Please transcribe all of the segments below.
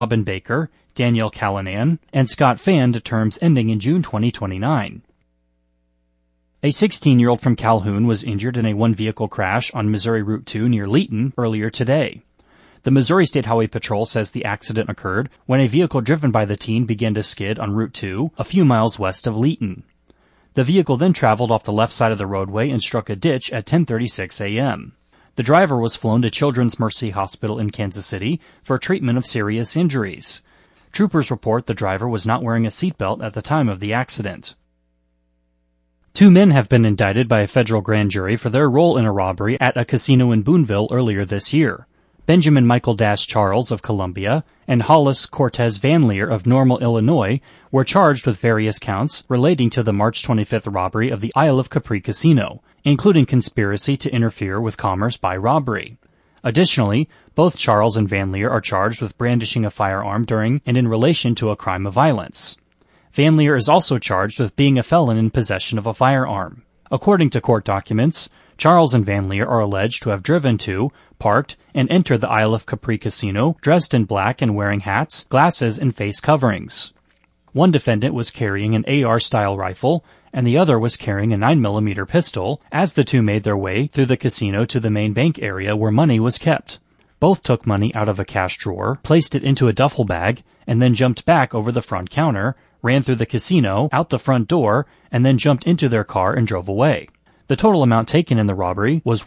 Robin Baker, Danielle Callanan, and Scott Fan to terms ending in June 2029. A 16-year-old from Calhoun was injured in a one-vehicle crash on Missouri Route 2 near Leeton earlier today. The Missouri State Highway Patrol says the accident occurred when a vehicle driven by the teen began to skid on Route 2 a few miles west of Leeton. The vehicle then traveled off the left side of the roadway and struck a ditch at 10:36 a.m. The driver was flown to Children's Mercy Hospital in Kansas City for treatment of serious injuries. Troopers report the driver was not wearing a seatbelt at the time of the accident. 2 men have been indicted by a federal grand jury for their role in a robbery at a casino in Boonville earlier this year. Benjamin Michael Dash Charles of Columbia and Hollis Cortez Van Leer of Normal, Illinois were charged with various counts relating to the March 25th robbery of the Isle of Capri Casino, including conspiracy to interfere with commerce by robbery. Additionally, both Charles and Van Leer are charged with brandishing a firearm during and in relation to a crime of violence. Van Leer is also charged with being a felon in possession of a firearm. According to court documents, Charles and Van Leer are alleged to have driven to, parked, and entered the Isle of Capri Casino dressed in black and wearing hats, glasses, and face coverings. One defendant was carrying an AR-style rifle, and the other was carrying a 9mm pistol as the two made their way through the casino to the main bank area where money was kept. Both took money out of a cash drawer, placed it into a duffel bag, and then jumped back over the front counter, ran through the casino, out the front door, and then jumped into their car and drove away. The total amount taken in the robbery was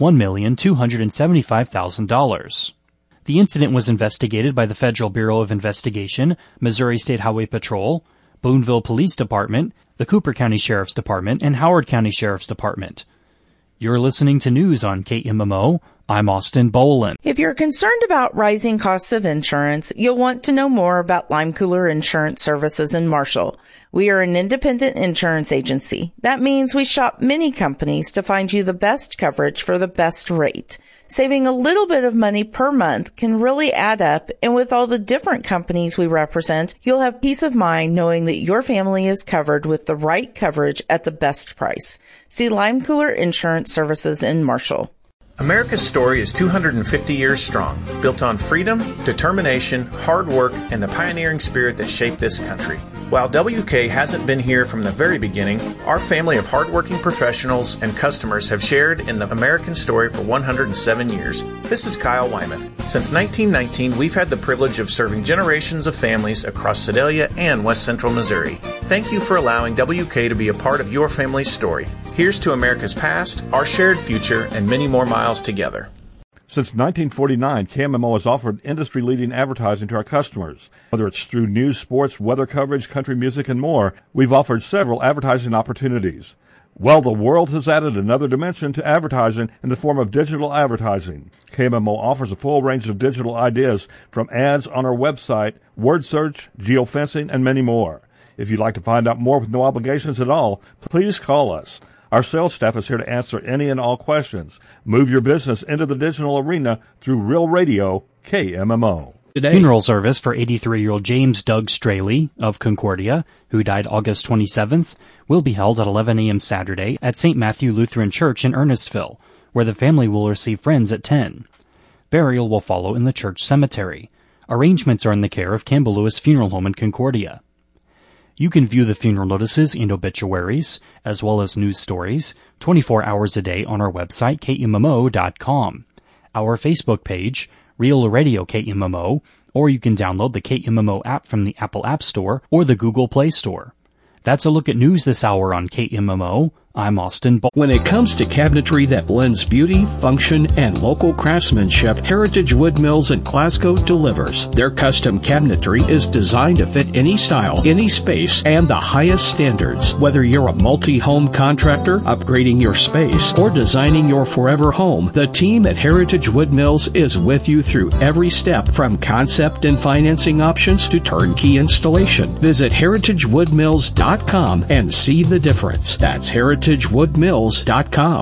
$1,275,000. The incident was investigated by the Federal Bureau of Investigation, Missouri State Highway Patrol, Boonville Police Department, the Cooper County Sheriff's Department, and Howard County Sheriff's Department. You're listening to news on KMMO. I'm Austin Boland. If you're concerned about rising costs of insurance, you'll want to know more about Lime Cooler Insurance Services in Marshall. We are an independent insurance agency. That means we shop many companies to find you the best coverage for the best rate. Saving a little bit of money per month can really add up, and with all the different companies we represent, you'll have peace of mind knowing that your family is covered with the right coverage at the best price. See Lime Cooler Insurance Services in Marshall. America's story is 250 years strong, built on freedom, determination, hard work, and the pioneering spirit that shaped this country. While WK hasn't been here from the very beginning, our family of hardworking professionals and customers have shared in the American story for 107 years. This is Kyle Wymuth. Since 1919, we've had the privilege of serving generations of families across Sedalia and West Central Missouri. Thank you for allowing WK to be a part of your family's story. Here's to America's past, our shared future, and many more miles together. Since 1949, KMMO has offered industry-leading advertising to our customers. Whether it's through news, sports, weather coverage, country music, and more, we've offered several advertising opportunities. Well, the world has added another dimension to advertising in the form of digital advertising. KMMO offers a full range of digital ideas from ads on our website, word search, geofencing, and many more. If you'd like to find out more with no obligations at all, please call us. Our sales staff is here to answer any and all questions. Move your business into the digital arena through Real Radio, KMMO. Funeral service for 83-year-old James Doug Straley of Concordia, who died August 27th, will be held at 11 a.m. Saturday at St. Matthew Lutheran Church in Ernestville, where the family will receive friends at 10. Burial will follow in the church cemetery. Arrangements are in the care of Campbell Lewis Funeral Home in Concordia. You can view the funeral notices and obituaries, as well as news stories, 24 hours a day on our website, KMMO.com, our Facebook page, Real Radio KMMO, or you can download the KMMO app from the Apple App Store or the Google Play Store. That's a look at news this hour on KMMO. I'm Austin Boland. When it comes to cabinetry that blends beauty, function, and local craftsmanship, Heritage Wood Mills in Glasgow delivers. Their custom cabinetry is designed to fit any style, any space, and the highest standards. Whether you're a multi-home contractor, upgrading your space, or designing your forever home, the team at Heritage Wood Mills is with you through every step, from concept and financing options to turnkey installation. Visit heritagewoodmills.com and see the difference. That's heritagewoodmills.com.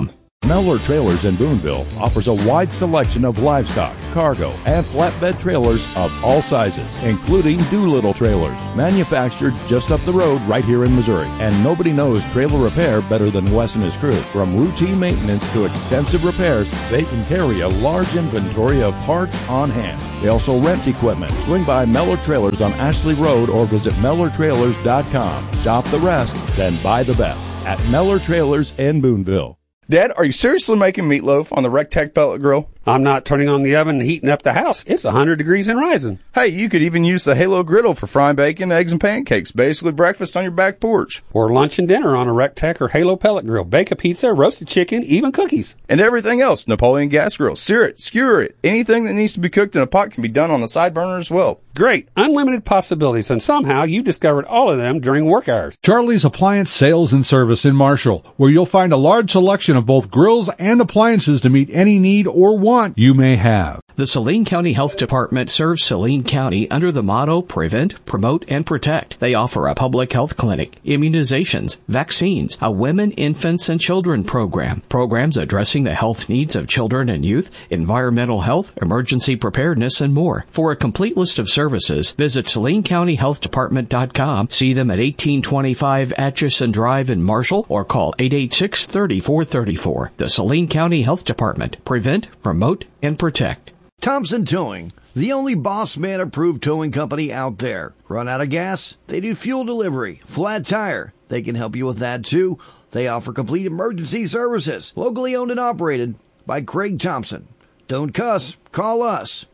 Mellor Trailers in Boonville offers a wide selection of livestock, cargo, and flatbed trailers of all sizes, including Doolittle trailers, manufactured just up the road right here in Missouri. And nobody knows trailer repair better than Wes and his crew. From routine maintenance to extensive repairs, they can carry a large inventory of parts on hand. They also rent equipment. Swing by Mellor Trailers on Ashley Road or visit MellerTrailers.com. Shop the rest, then buy the best at Mellor Trailers in Boonville. Dad, are you seriously making meatloaf on the Rectech pellet grill? I'm not turning on the oven and heating up the house. It's 100 degrees and rising. Hey, you could even use the Halo griddle for frying bacon, eggs, and pancakes. Basically breakfast on your back porch. Or lunch and dinner on a Rectech or Halo pellet grill. Bake a pizza, roasted chicken, even cookies. And everything else. Napoleon gas grill. Sear it, skewer it. Anything that needs to be cooked in a pot can be done on the side burner as well. Great. Unlimited possibilities. And somehow you discovered all of them during work hours. Charlie's Appliance Sales and Service in Marshall, where you'll find a large selection of both grills and appliances to meet any need or want you may have. The Saline County Health Department serves Saline County under the motto Prevent, Promote, and Protect. They offer a public health clinic, immunizations, vaccines, a women, infants, and children program, programs addressing the health needs of children and youth, environmental health, emergency preparedness, and more. For a complete list of services, visit SalineCountyHealthDepartment.com, see them at 1825 Atchison Drive in Marshall, or call 886-3434. The Saline County Health Department. Prevent, Promote, and Protect. Thompson Towing, the only Boss Man approved towing company out there. Run out of gas? They do fuel delivery. Flat tire? They can help you with that too. They offer complete emergency services. Locally owned and operated by Craig Thompson. Don't cuss. Call us.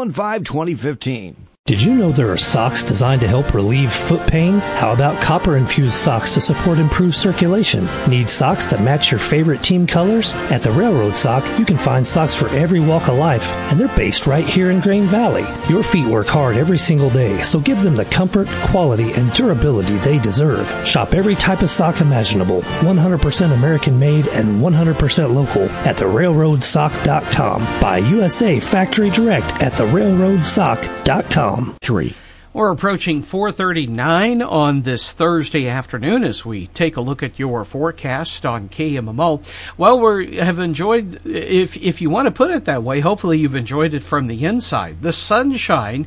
815-2015. Did you know there are socks designed to help relieve foot pain? How about copper-infused socks to support improved circulation? Need socks to match your favorite team colors? At the Railroad Sock, you can find socks for every walk of life, and they're based right here in Grain Valley. Your feet work hard every single day, so give them the comfort, quality, and durability they deserve. Shop every type of sock imaginable, 100% American-made and 100% local at therailroadsock.com. Buy USA Factory Direct at therailroadsock.com. 3. We're approaching 4:39 on this Thursday afternoon as we take a look at your forecast on KMMO. Well, we have enjoyed, if you want to put it that way, hopefully you've enjoyed it from the inside. The sunshine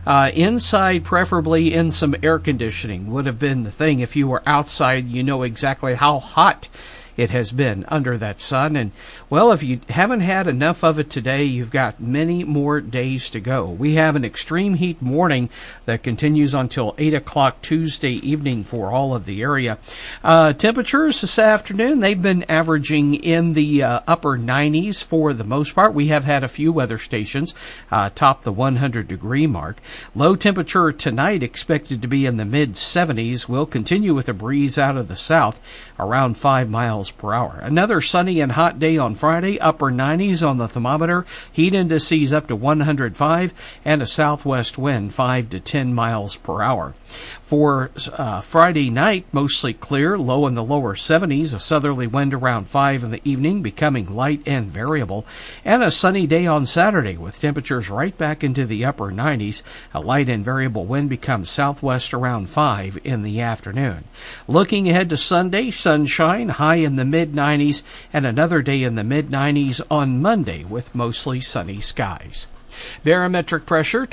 inside, preferably in some air conditioning, would have been the thing. If you were outside, you know exactly how hot it has been under that sun. And, well, if you haven't had enough of it today, you've got many more days to go. We have an extreme heat morning that continues until 8 o'clock Tuesday evening for all of the area. Temperatures this afternoon, they've been averaging in the upper 90s for the most part. We have had a few weather stations top the 100-degree mark. Low temperature tonight expected to be in the mid-70s. We'll continue with a breeze out of the south around 5 miles per hour. Another sunny and hot day on Friday, upper 90s on the thermometer, heat indices up to 105, and a southwest wind 5 to 10 miles per hour. For Friday night, mostly clear, low in the lower 70s, a southerly wind around 5 in the evening, becoming light and variable, and a sunny day on Saturday with temperatures right back into the upper 90s. A light and variable wind becomes southwest around 5 in the afternoon. Looking ahead to Sunday, sunshine, high in the mid-90s, and another day in the mid-90s on Monday with mostly sunny skies. Barometric pressure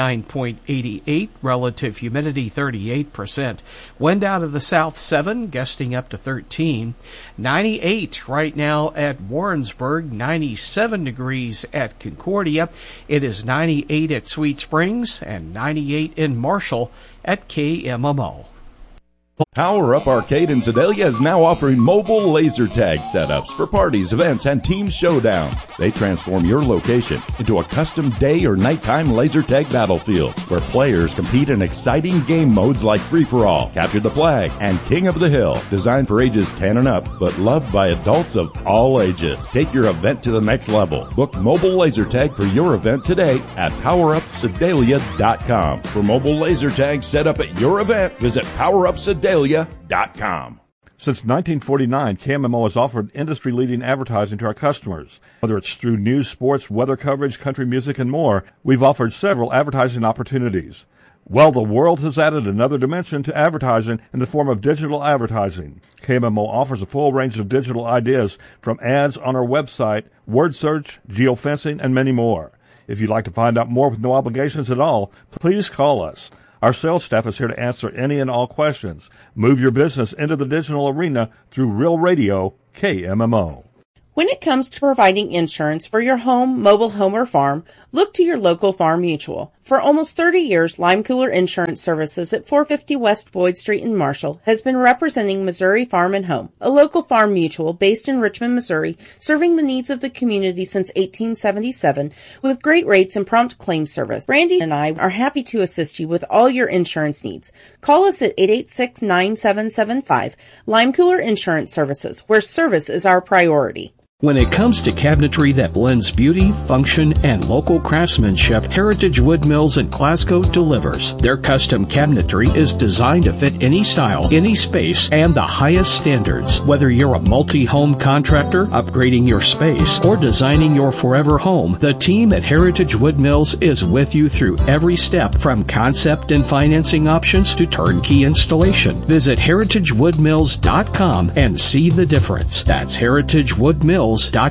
29.88, relative humidity 38%. Wind out of the south 7, gusting up to 13. 98 right now at Warrensburg, 97 degrees at Concordia. It is 98 at Sweet Springs and 98 in Marshall at KMMO. Power Up Arcade in Sedalia is now offering mobile laser tag setups for parties, events, and team showdowns. They transform your location into a custom day or nighttime laser tag battlefield where players compete in exciting game modes like Free-for-All, Capture the Flag, and King of the Hill. Designed for ages 10 and up, but loved by adults of all ages. Take your event to the next level. Book mobile laser tag for your event today at PowerUpSedalia.com. For mobile laser tag set up at your event, visit PowerUpSedalia.com. Since 1949, KMMO has offered industry-leading advertising to our customers. Whether it's through news, sports, weather coverage, country music, and more, we've offered several advertising opportunities. Well, the world has added another dimension to advertising in the form of digital advertising. KMMO offers a full range of digital ideas from ads on our website, word search, geofencing, and many more. If you'd like to find out more with no obligations at all, please call us. Our sales staff is here to answer any and all questions. Move your business into the digital arena through Real Radio, KMMO. When it comes to providing insurance for your home, mobile home, or farm, look to your local Farm Mutual. For almost 30 years, Lime Cooler Insurance Services at 450 West Boyd Street in Marshall has been representing Missouri Farm and Home, a local farm mutual based in Richmond, Missouri, serving the needs of the community since 1877 with great rates and prompt claim service. Brandy and I are happy to assist you with all your insurance needs. Call us at 886-9775, Lime Cooler Insurance Services, where service is our priority. When it comes to cabinetry that blends beauty, function, and local craftsmanship, Heritage Wood Mills in Glasgow delivers. Their custom cabinetry is designed to fit any style, any space, and the highest standards. Whether you're a multi-home contractor, upgrading your space, or designing your forever home, the team at Heritage Wood Mills is with you through every step, from concept and financing options to turnkey installation. Visit heritagewoodmills.com and see the difference. That's heritagewoodmills.com.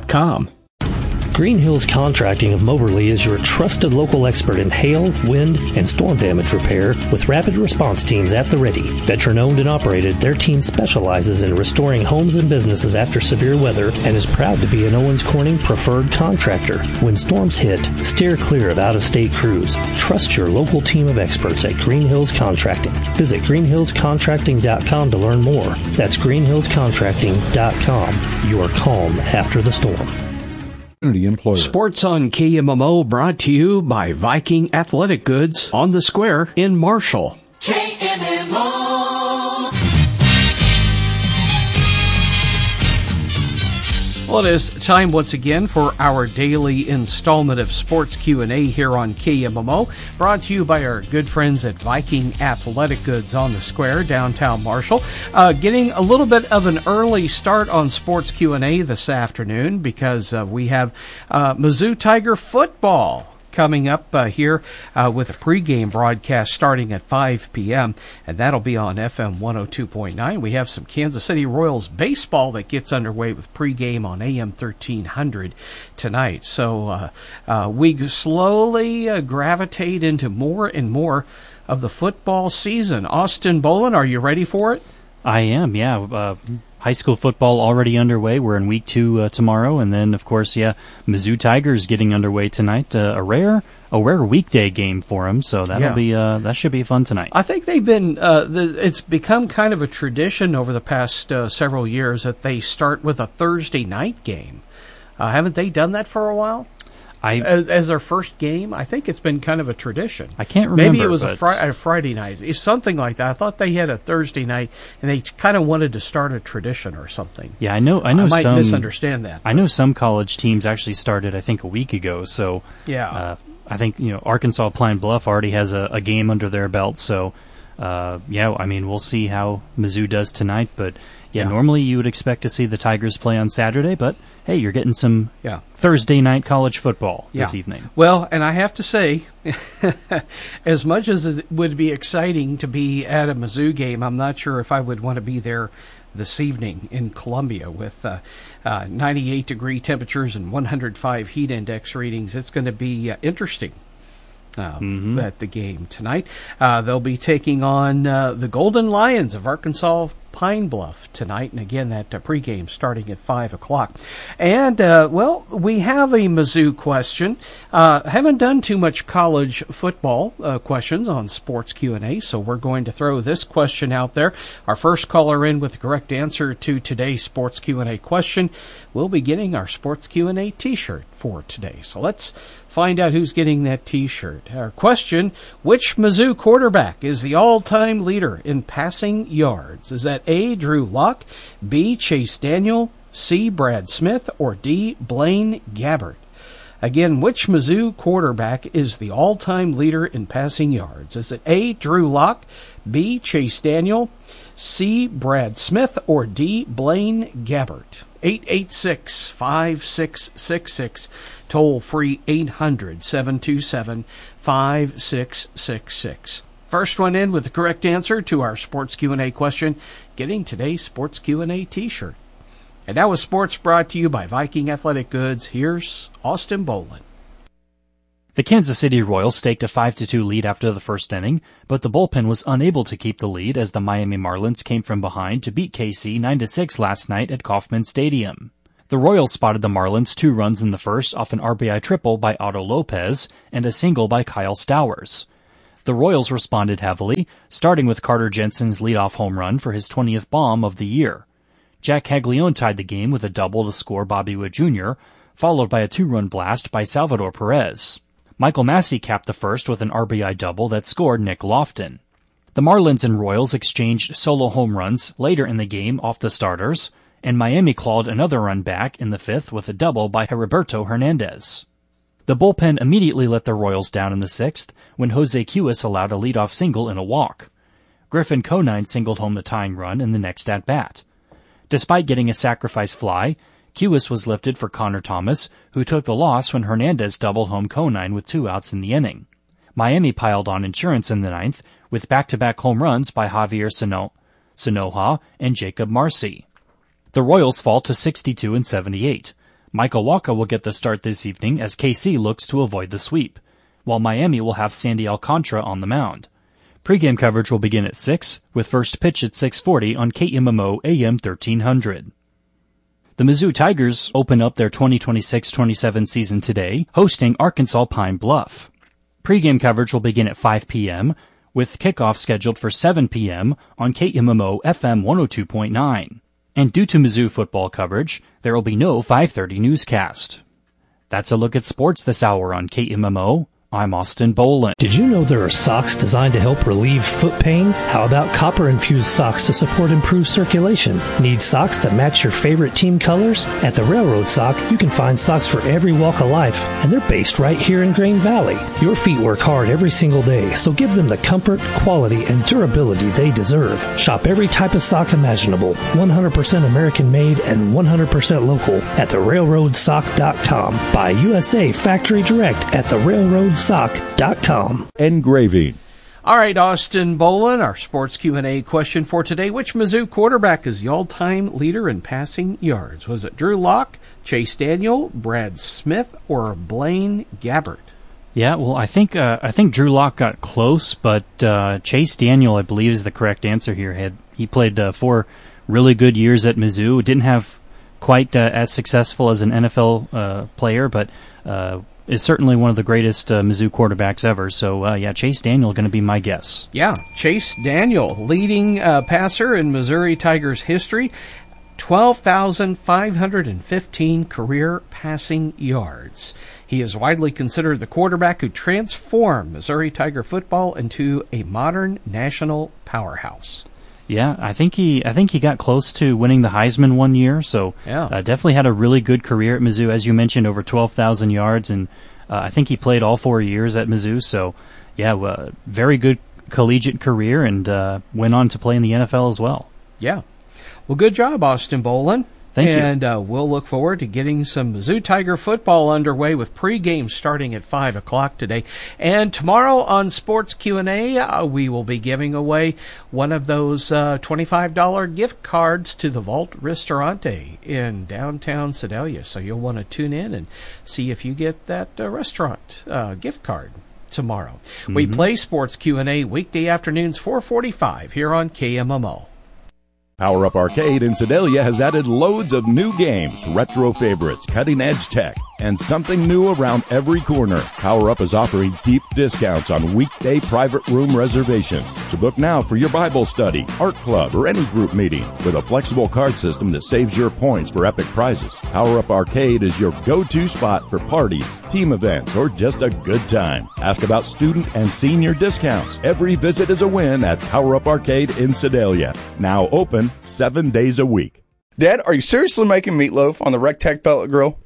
Green Hills Contracting of Moberly is your trusted local expert in hail, wind, and storm damage repair with rapid response teams at the ready. Veteran-owned and operated, their team specializes in restoring homes and businesses after severe weather and is proud to be an Owens Corning preferred contractor. When storms hit, steer clear of out-of-state crews. Trust your local team of experts at Green Hills Contracting. Visit greenhillscontracting.com to learn more. That's greenhillscontracting.com. Your calm after the storm. Sports on KMMO brought to you by Viking Athletic Goods on the Square in Marshall. KMMO. Well, it is time once again for our daily installment of Sports Q&A here on KMMO, brought to you by our good friends at Viking Athletic Goods on the Square, downtown Marshall. Getting a little bit of an early start on Sports Q&A this afternoon because we have Mizzou Tiger football coming up here with a pregame broadcast starting at 5 p.m., and that'll be on FM 102.9. We have some Kansas City Royals baseball that gets underway with pregame on AM 1300 tonight. So we slowly gravitate into more and more of the football season. Austin Bolin, are you ready for it? I am, yeah. High school football already underway. We're in week 2 tomorrow, and then, of course, Mizzou Tigers getting underway tonight. A rare weekday game for them, so that should be fun tonight. I think they've been. It's become kind of a tradition over the past several years that they start with a Thursday night game. Haven't they done that for a while? As their first game, I think it's been kind of a tradition. I can't remember. Maybe it was a Friday night. It's something like that. I thought they had a Thursday night, and they kind of wanted to start a tradition or something. Yeah, I know. I might misunderstand that. I know some college teams actually started, I think, a week ago. So yeah, I think Arkansas Pine Bluff already has a game under their belt. So we'll see how Mizzou does tonight, but. Yeah, normally you would expect to see the Tigers play on Saturday, but hey, you're getting some Thursday night college football this evening. Well, and I have to say, as much as it would be exciting to be at a Mizzou game, I'm not sure if I would want to be there this evening in Columbia with 98-degree temperatures and 105 heat index readings. It's going to be interesting. At the game tonight. They'll be taking on the Golden Lions of Arkansas Pine Bluff tonight, and again that pregame starting at 5 o'clock. And we have a Mizzou question. Haven't done too much college football questions on Sports Q&A, so we're going to throw this question out there. Our first caller in with the correct answer to today's Sports Q&A question will be getting our Sports Q&A T-shirt for today. So let's find out who's getting that T-shirt. Our question: which Mizzou quarterback is the all-time leader in passing yards? Is that A, Drew Lock, B, Chase Daniel, C, Brad Smith, or D, Blaine Gabbert? Again, which Mizzou quarterback is the all-time leader in passing yards? Is it A, Drew Lock, B, Chase Daniel, C, Brad Smith, or D, Blaine Gabbert? 886-5666, toll free 800-727-5666. First one in with the correct answer to our Sports Q&A question, getting today's Sports Q&A t-shirt. And that was sports brought to you by Viking Athletic Goods. Here's Austin Bolin. The Kansas City Royals staked a 5-2 lead after the first inning, but the bullpen was unable to keep the lead as the Miami Marlins came from behind to beat KC 9-6 last night at Kauffman Stadium. The Royals spotted the Marlins 2 runs in the first off an RBI triple by Otto Lopez and a single by Kyle Stowers. The Royals responded heavily, starting with Carter Jensen's leadoff home run for his 20th bomb of the year. Jack Caglione tied the game with a double to score Bobby Witt Jr., followed by a 2-run blast by Salvador Perez. Michael Massey capped the first with an RBI double that scored Nick Lofton. The Marlins and Royals exchanged solo home runs later in the game off the starters, and Miami clawed another run back in the 5th with a double by Heriberto Hernandez. The bullpen immediately let the Royals down in the 6th when Jose Cuis allowed a leadoff single and a walk. Griffin Conine singled home the tying run in the next at-bat. Despite getting a sacrifice fly, Cuis was lifted for Connor Thomas, who took the loss when Hernandez doubled home Conine with 2 outs in the inning. Miami piled on insurance in the 9th with back-to-back home runs by Javier Sanoja and Jacob Marcy. The Royals fall to 62-78. Michael Wacha will get the start this evening as KC looks to avoid the sweep, while Miami will have Sandy Alcantara on the mound. Pre-game coverage will begin at 6, with first pitch at 6:40 on KMMO AM 1300. The Mizzou Tigers open up their 2026-27 season today, hosting Arkansas Pine Bluff. Pre-game coverage will begin at 5 p.m., with kickoff scheduled for 7 p.m. on KMMO FM 102.9. And due to Mizzou football coverage, there will be no 5:30 newscast. That's a look at sports this hour on KMMO. I'm Austin Bolin. Did you know there are socks designed to help relieve foot pain? How about copper-infused socks to support improved circulation? Need socks that match your favorite team colors? At the Railroad Sock, you can find socks for every walk of life, and they're based right here in Grain Valley. Your feet work hard every single day, so give them the comfort, quality, and durability they deserve. Shop every type of sock imaginable, 100% American-made and 100% local at therailroadsock.com. Buy USA Factory Direct at therailroadsock.com. Engraving. All right, Austin Bolin, our Sports Q&A question for today. Which Mizzou quarterback is the all-time leader in passing yards? Was it Drew Lock, Chase Daniel, Brad Smith, or Blaine Gabbert? Yeah, well, I think Drew Lock got close, but Chase Daniel, I believe, is the correct answer here. He played 4 really good years at Mizzou. Didn't have quite as successful as an NFL player, but is certainly one of the greatest Mizzou quarterbacks ever. So, Chase Daniel going to be my guess. Yeah, Chase Daniel, leading passer in Missouri Tigers history, 12,515 career passing yards. He is widely considered the quarterback who transformed Missouri Tiger football into a modern national powerhouse. Yeah, I think he got close to winning the Heisman one year, so definitely had a really good career at Mizzou. As you mentioned, over 12,000 yards, and I think he played all 4 years at Mizzou, so very good collegiate career, and went on to play in the NFL as well. Yeah. Well, good job, Austin Bolin. Thank you. And we'll look forward to getting some Mizzou Tiger football underway with pregame starting at 5 o'clock today. And tomorrow on Sports Q&A, we will be giving away one of those $25 gift cards to the Vault Ristorante in downtown Sedalia. So you'll want to tune in and see if you get that restaurant gift card tomorrow. Mm-hmm. We play Sports Q&A weekday afternoons 4:45 here on KMMO. Power Up Arcade in Sedalia has added loads of new games, retro favorites, cutting-edge tech, and something new around every corner. Power Up is offering deep discounts on weekday private room reservations. So book now for your Bible study, art club, or any group meeting with a flexible card system that saves your points for epic prizes. Power Up Arcade is your go-to spot for parties, team events, or just a good time. Ask about student and senior discounts. Every visit is a win at Power Up Arcade in Sedalia. Now open 7 days a week. Dad, are you seriously making meatloaf on the Rectech pellet grill?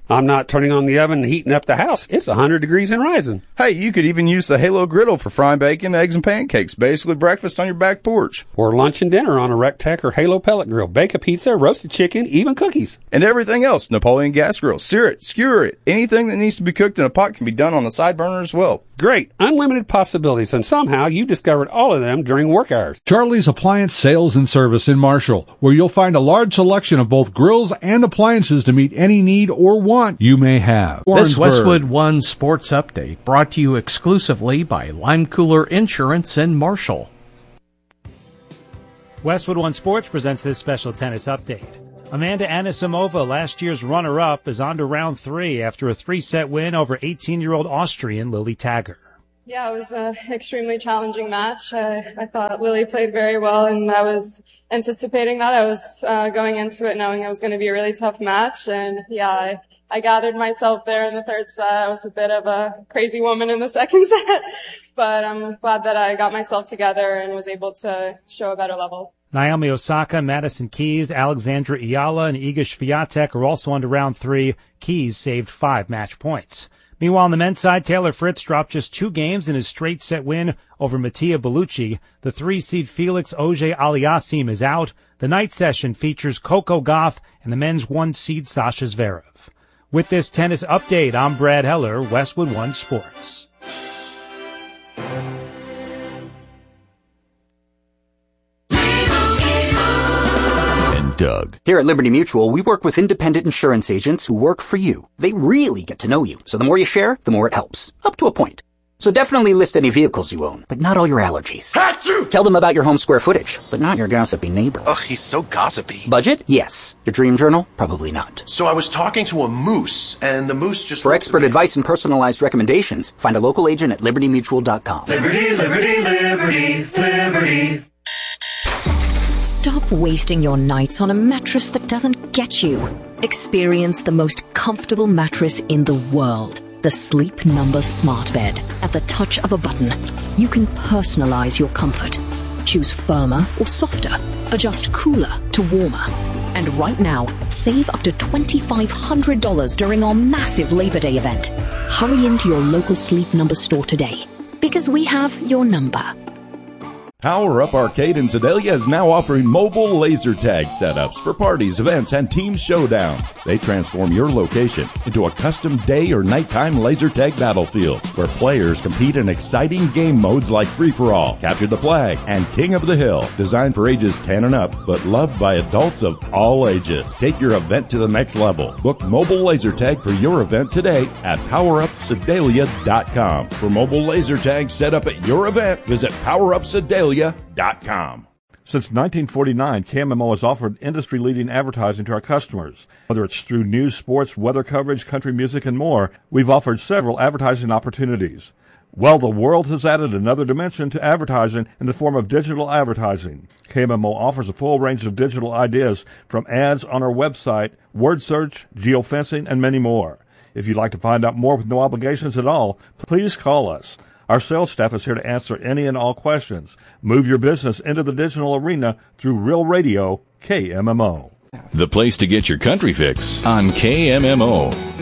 I'm not turning on the oven and heating up the house. It's 100 degrees and rising. Hey, you could even use the Halo griddle for frying bacon, eggs, and pancakes. Basically breakfast on your back porch. Or lunch and dinner on a Rectech or Halo pellet grill. Bake a pizza, roasted chicken, even cookies. And everything else. Napoleon gas grill. Sear it, skewer it. Anything that needs to be cooked in a pot can be done on the side burner as well. Great. Unlimited possibilities. And somehow you discovered all of them during work hours. Charlie's Appliance Sales and Service in Marshall, where you'll find a large selection of both grills and appliances to meet any need or want you may have. This Westwood One Sports Update brought to you exclusively by Lime Cooler Insurance in Marshall. Westwood One Sports presents this special tennis update. Amanda Anisimova, last year's runner-up, is on to round 3 after a 3-set win over 18-year-old Austrian Lily Tagger. Yeah, it was an extremely challenging match. I thought Lily played very well, and I was anticipating that. I was going into it knowing it was going to be a really tough match, and yeah, I gathered myself there in the third set. I was a bit of a crazy woman in the second set, but I'm glad that I got myself together and was able to show a better level. Naomi Osaka, Madison Keys, Alexandra Ayala, and Iga Swiatek are also on to round 3. Keys saved 5 match points. Meanwhile, on the men's side, Taylor Fritz dropped just 2 games in his straight set win over Mattia Bellucci. The 3-seed Felix Auger-Aliassime is out. The night session features Coco Gauff and the men's 1-seed Sasha Zverev. With this tennis update, I'm Brad Heller, Westwood One Sports. Doug. Here at Liberty Mutual, we work with independent insurance agents who work for you. They really get to know you, so the more you share, the more it helps. Up to a point. So definitely list any vehicles you own, but not all your allergies. Achoo! Tell them about your home square footage, but not your gossipy neighbor. Ugh, he's so gossipy. Budget? Yes. Your dream journal? Probably not. So I was talking to a moose, and the moose just... For expert advice and personalized recommendations, find a local agent at libertymutual.com. Liberty, liberty, liberty, liberty. Stop wasting your nights on a mattress that doesn't get you. Experience the most comfortable mattress in the world. The Sleep Number Smart Bed. At the touch of a button, you can personalize your comfort. Choose firmer or softer. Adjust cooler to warmer. And right now, save up to $2,500 during our massive Labor Day event. Hurry into your local Sleep Number store today, because we have your number. Power Up Arcade in Sedalia is now offering mobile laser tag setups for parties, events, and team showdowns. They transform your location into a custom day or nighttime laser tag battlefield where players compete in exciting game modes like Free-for-All, Capture the Flag, and King of the Hill. Designed for ages 10 and up, but loved by adults of all ages. Take your event to the next level. Book mobile laser tag for your event today at PowerUpSedalia.com. For mobile laser tag set up at your event, visit PowerUpSedalia.com. Since 1949, KMMO has offered industry-leading advertising to our customers. Whether it's through news, sports, weather coverage, country music, and more, we've offered several advertising opportunities. Well, the world has added another dimension to advertising in the form of digital advertising. KMMO offers a full range of digital ideas from ads on our website, word search, geofencing, and many more. If you'd like to find out more with no obligations at all, please call us. Our sales staff is here to answer any and all questions. Move your business into the digital arena through Real Radio, KMMO. The place to get your country fix on KMMO.